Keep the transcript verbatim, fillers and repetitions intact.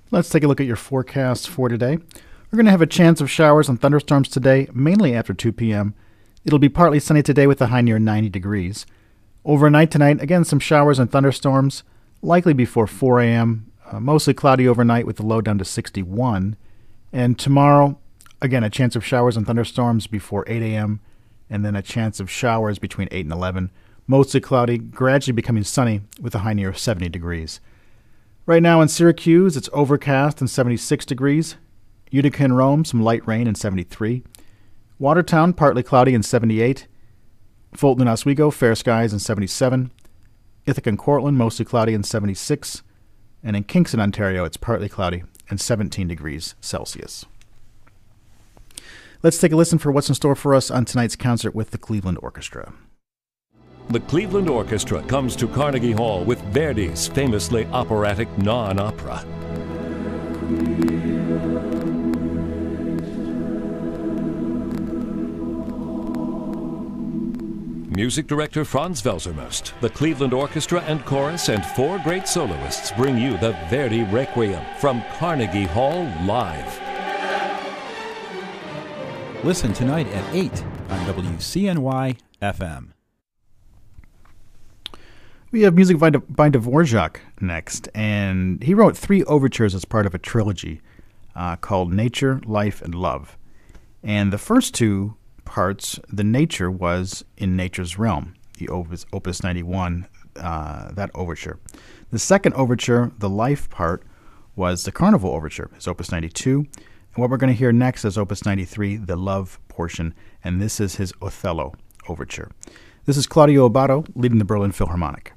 Let's take a look at your forecast for today. We're going to have a chance of showers and thunderstorms today, mainly after two p.m. It'll be partly sunny today with a high near ninety degrees. Overnight tonight, again, some showers and thunderstorms, likely before four a.m., uh, mostly cloudy overnight with the low down to sixty-one. And tomorrow, again, a chance of showers and thunderstorms before eight a.m., and then a chance of showers between eight and eleven. Mostly cloudy, gradually becoming sunny with a high near seventy degrees. Right now in Syracuse, it's overcast and seventy-six degrees. Utica and Rome, some light rain and seventy-three. Watertown, partly cloudy and seventy-eight. Fulton and Oswego, fair skies and seventy-seven. Ithaca and Cortland, mostly cloudy and seventy-six. And in Kingston, Ontario, it's partly cloudy and seventeen degrees Celsius. Let's take a listen for what's in store for us on tonight's concert with the Cleveland Orchestra. The Cleveland Orchestra comes to Carnegie Hall with Verdi's famously operatic non-opera. Music director Franz Welsermost, the Cleveland Orchestra and Chorus, and four great soloists bring you the Verdi Requiem from Carnegie Hall live. Listen tonight at eight on W C N Y F M. We have music by, by Dvorak next, and he wrote three overtures as part of a trilogy uh, called Nature, Life, and Love. And the first two parts, the nature was In Nature's Realm, the Opus, Opus ninety-one, uh, that overture. The second overture, the life part, was the Carnival Overture, is Opus ninety-two. And what we're going to hear next is Opus ninety-three, the love portion, and this is his Othello Overture. This is Claudio Abbado leading the Berlin Philharmonic.